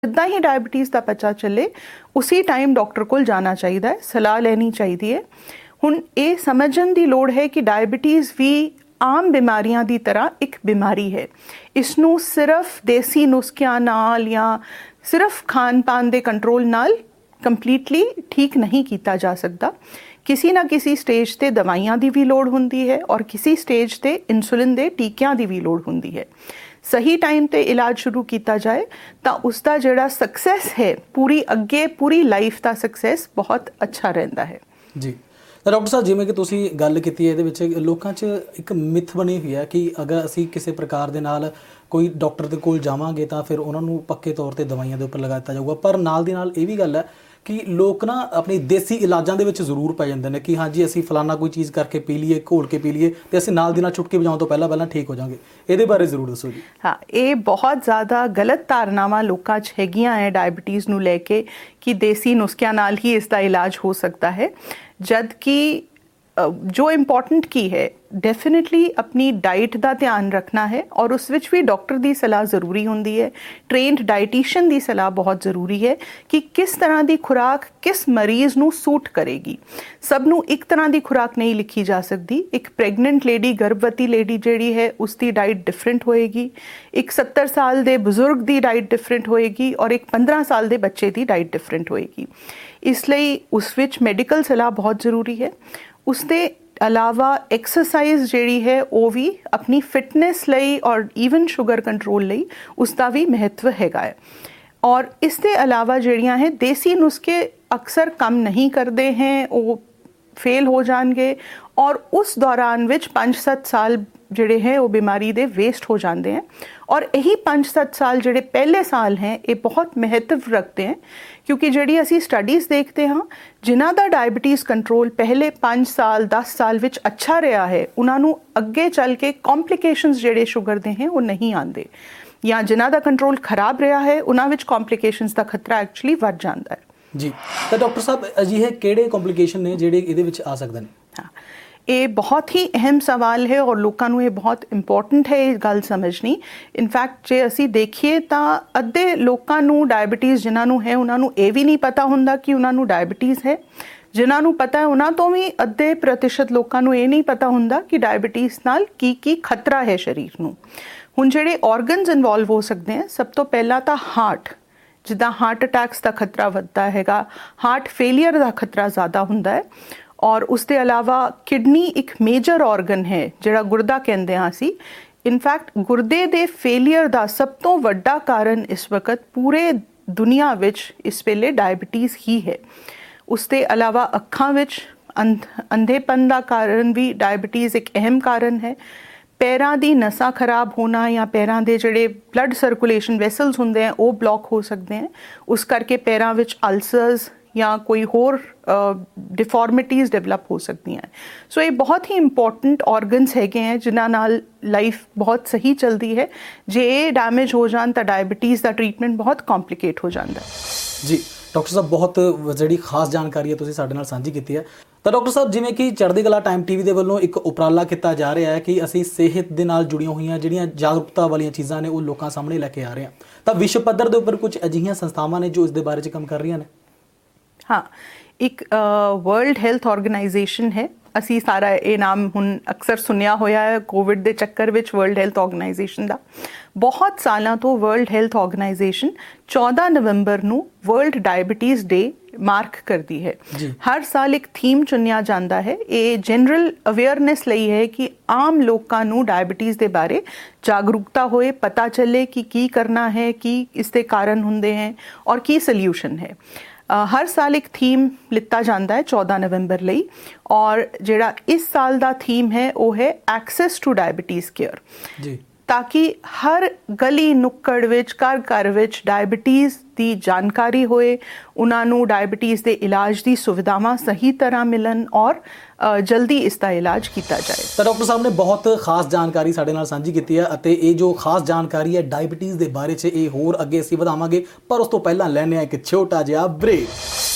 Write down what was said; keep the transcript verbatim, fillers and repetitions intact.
जिद्दां ही diabetes का पता चले उसी टाइम डॉक्टर कोल जाना चाहिए, सलाह लेनी चाहिए। हुण ये समझण दी लोड़ है कि डायबिटीज़ भी आम बीमारियां दी तरह एक बीमारी है। इसनूं सिर्फ देसी नुस्खियां नाल या सिर्फ खान पान दे कंट्रोल नाल कंप्लीटली ठीक नहीं किया जा सकता। किसी ना किसी स्टेज ते दवाइयां दी भी लोड़ हुंदी है और किसी स्टेज ते इंसुलिन दे टीकियां दी भी लोड़ हुंदी है। सही टाइम ते इलाज शुरू किया जाए तो उसका जिहड़ा सक्सैस है पूरी अगे पूरी लाइफ का सक्सैस बहुत अच्छा रहिंदा है। जी तो डॉक्टर साहब जिवें कि तुसीं गल कीती है, इहदे विच लोकां 'च एक मिथ बनी हुई है कि अगर असीं किसी प्रकार दे नाल कोई डॉक्टर दे कोल जावांगे तो फिर उन्हां नूं पक्के तौर ते दवाइयां दे उपर लगा दित्ता जाऊगा, पर नाल दी नाल इह भी गल है कि लोग ना अपनी देसी इलाजां दे विच जरूर पै जांदे ने कि हाँ जी असीं फलाना कोई चीज़ करके पी लीए, घोल के पी लीए तो असीं नाल दी नाल छुटकी बजाउण तो पहलां पहलां ठीक हो जाएंगे। इहदे बारे जरूर दसो जी। हाँ, ये बहुत ज़्यादा गलत धारनावां लोकां 'च हैगियां है डायबिटीज़ नूं लैके कि देसी नुस्खियां नाल ही इसका इलाज हो सकता है, जद कि जो इम्पोर्टेंट की है डेफिनेटली अपनी डाइट का ध्यान रखना है और उस विच भी डॉक्टर की सलाह जरूरी होंदी है। ट्रेंड डाइटिशियन की सलाह बहुत जरूरी है कि किस तरह की खुराक किस मरीज़ नूं सूट करेगी। सब नूं एक तरह की खुराक नहीं लिखी जा सकती। एक प्रेगनेंट लेडी गर्भवती लेडी जिहड़ी है उसकी डाइट डिफरेंट होएगी, एक सत्तर साल के बजुर्ग की डाइट डिफरेंट होएगी और एक पंद्रह साल के बच्चे की डाइट डिफरेंट होएगी। इसलिए उस विच मेडिकल सलाह बहुत जरूरी है। उसके अलावा एक्सरसाइज जिहड़ी है वो भी अपनी फिटनेस लई और ईवन शुगर कंट्रोल लई उसका भी महत्व हैगा है। और इसके अलावा जिहड़ियां है देसी नुस्खे अक्सर काम नहीं करते हैं, वो फेल हो जाएंगे और उस दौरान विच पाँच सत्त साल जिहड़े हैं वो बीमारी दे वेस्ट हो जाते हैं। और यही पाँच सत्त साल जिहड़े पहले साल हैं ये बहुत महत्व रखते हैं, क्योंकि जिहड़ी असी स्टडीज़ देखते हैं जिन्हां दा डायबिटीज़ कंट्रोल पहले पाँच साल दस साल विच अच्छा रहा है उन्हां नूं अगे चल के कॉम्प्लीकेशनस जिहड़े शुगर दे हैं वो नहीं आते, या जिन्हां दा कंट्रोल खराब रहा है उन्हां विच कॉम्प्लीकेशनस का खतरा एक्चुअली वध जाता है। जी तो डॉक्टर साहब अजिहे किहड़े कॉम्प्लीकेशन ने जिहड़े इहदे विच आ सकदे ने? हाँ, ये बहुत ही अहम सवाल है और लोगों को ये बहुत इंपॉर्टेंट है ये गल समझनी। इनफैक्ट जे असी देखिए तो अद्धे लोगों को डायबिटीज़ जिन्होंने है उन्होंने ये भी नहीं पता होंदा कि उन्होंने डायबिटीज़ है। जिन्होंने पता है उन्होंने तो भी अद्धे प्रतिशत लोगों को ये नहीं पता होंदा कि डायबिटीज़ नाल की की खतरा है शरीर नूं। हुण जिहड़े ऑर्गनस इन्वॉल्व हो सकते हैं, सब तो पहला तो हार्ट, जिद्दां हार्ट अटैक्स का खतरा वधदा हैगा, हार्ट फेलियर का खतरा ज़्यादा हुंदा है। और उसके अलावा किडनी एक मेजर ऑर्गन है जिहड़ा गुरदा कहंदे हां असीं। इनफैक्ट गुरदे दे फेलियर का सब तो वड्डा कारण इस वक्त पूरे दुनिया विच इस वेले डायबिटीज़ ही है। उसके अलावा अखां विच अंध अंधेपन का कारण भी डायबिटीज़ एक अहम कारण है। पैरां दी नसां खराब होना या पैरां दे जिहड़े ब्लड सर्कुलेशन वैसल्स हुंदे हैं वो ब्लॉक हो सकते हैं, उस करके पैरां विच अल्सर्स या कोई होर डिफॉर्मिटीज़ डेवलप हो सकती हैं। सो so, ये बहुत ही इंपॉर्टेंट ऑर्गनस हैगे हैं जिन्हां नाल लाइफ बहुत सही चलती है। जे डैमेज हो जान तो डायबिटीज़ का ट्रीटमेंट बहुत कॉम्प्लीकेट हो जाता है। जी डॉक्टर साहब बहुत जिहड़ी खास जानकारी है तुसीं साडे नाल सांझी कीती है। तो डॉक्टर साहब जिवें कि चढ़दी कला टाइम टीवी के वल्लों एक उपराला किया जा रहा है कि असीं सेहत दे नाल जुड़ियां हुई जिहड़ियां जागरूकता वालियां चीज़ां ने वो लोकां सामने लैके आ रहे हैं, तो विश्व पद्धर दे उपर कुछ अजिहियां संस्थावां ने जो इस दे बारे च काम कर रही ने? हाँ, एक वर्ल्ड हेल्थ ऑर्गेनाइजेशन है, असी सारा ये नाम हुण अक्सर सुनिया होया है कोविड के चक्कर विच वर्ल्ड हेल्थ ऑर्गेनाइजेशन का। बहुत सालों तो वर्ल्ड हेल्थ ऑर्गेनाइजेशन चौदह नवंबर नूं वर्ल्ड डायबिटीज़ डे मार्क करती है। हर साल एक थीम चुनिया जाता है, ये जनरल अवेयरनेस लई है कि आम लोगों नूं डायबिटीज़ के बारे जागरूकता होए, पता चले कि की करना है, कि इसके कारण हुंदे हैं और की सल्यूशन है। Uh, हर साल एक थीम लिता जाता है चौदह नवंबर लई, और जिहड़ा इस साल का थीम है वो है एक्सेस टू डायबिटीज़ केयर, ताकि हर गली नुक्कड़ विच घर घर विच डायबिटीज़ की जानकारी होए, उन्होंने डायबिटीज़ के इलाज की सुविधावां सही तरह मिलन और जल्दी इसका इलाज किया जाए। तो डॉक्टर साहब ने बहुत खास जानकारी साडे नाल सांझी की है अते ये जो खास जानकारी है डायबिटीज़ के बारे च ये होर अगे असीं वधावांगे, पर उस तो पहलां लैने एक छोटा जिहा ब्रेक।